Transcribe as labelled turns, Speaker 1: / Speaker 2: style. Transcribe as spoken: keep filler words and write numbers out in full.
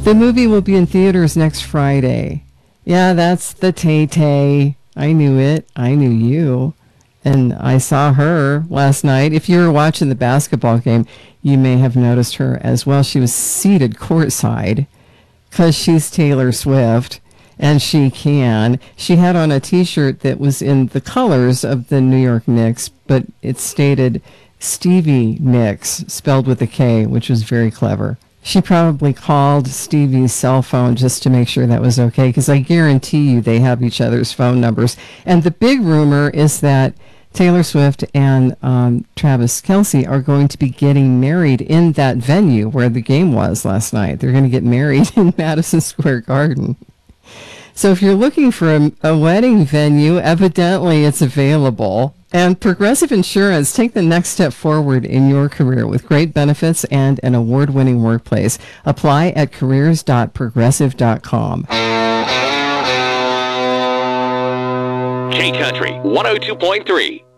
Speaker 1: The movie will be in theaters next Friday. Yeah, that's the Tay-Tay. I knew it. I knew you. And I saw her last night. If you were watching the basketball game, you may have noticed her as well. She was seated courtside because she's Taylor Swift, and she can. She had on a T-shirt that was in the colors of the New York Knicks, but it stated Stevie Nicks, spelled with a K, which was very clever. She probably called Stevie's cell phone just to make sure that was okay, because I guarantee you they have each other's phone numbers. And the big rumor is that Taylor Swift and um, Travis Kelce are going to be getting married in that venue where the game was last night. They're going to get married in Madison Square Garden. So if you're looking for a, a wedding venue, evidently it's available. And Progressive Insurance, take the next step forward in your career with great benefits and an award-winning workplace. Apply at careers dot progressive dot com.
Speaker 2: K Country one oh two point three.